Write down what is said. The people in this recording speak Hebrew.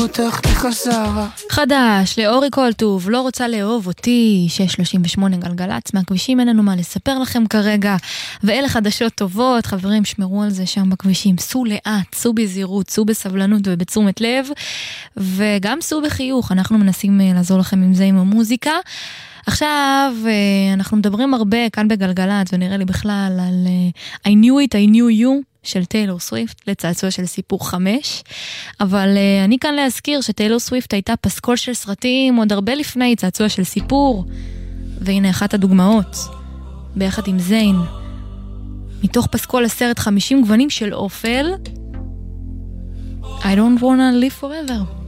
פותחת לך שרה. חדש, לאורי קולטוב, לא רוצה לאהוב אותי, 638 גלגלץ, מהכבישים אין לנו מה לספר לכם כרגע, ואלה חדשות טובות, חברים, שמרו על זה שם בכבישים, סעו לאט, סעו בזהירות, סעו בסבלנות ובתשומת לב, וגם סעו בחיוך, אנחנו מנסים לעזור לכם עם זה עם המוזיקה. עכשיו אנחנו מדברים הרבה כאן בגלגלת, ונראה לי בכלל על I knew it, I knew you של טיילור סוויפט, לצעצוע של סיפור 5, אבל אני כאן להזכיר שטיילור סוויפט הייתה פסקול של סרטים עוד הרבה לפני צעצוע של סיפור, והנה אחת הדוגמאות, ביחד עם זיין, מתוך פסקול הסרט 50 גוונים של אופל, I don't wanna live forever.